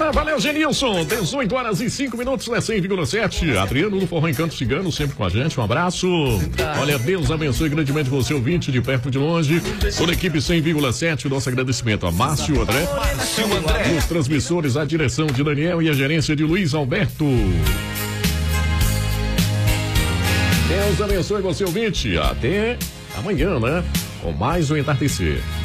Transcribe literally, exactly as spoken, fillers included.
bacana, valeu, Genilson. dezoito horas e cinco minutos, né? cem vírgula sete. Adriano do Forró Encanto Cigano, sempre com a gente. Um abraço. Olha, Deus abençoe grandemente você, ouvinte, de perto e de longe. Toda a equipe cem vírgula sete, o nosso agradecimento a Márcio André. Márcio André. Os transmissores, a direção de Daniel e a gerência de Luiz Alberto. Deus abençoe você, ouvinte. Até amanhã, né? Com mais um Entardecer.